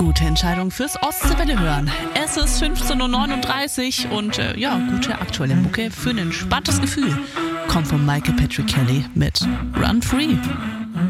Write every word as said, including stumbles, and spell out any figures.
Gute Entscheidung fürs Ostseewelle hören. Es ist fünfzehn Uhr neununddreißig und äh, ja, gute aktuelle Mucke für ein entspanntes Gefühl. Kommt von Michael Patrick Kelly mit Run Free.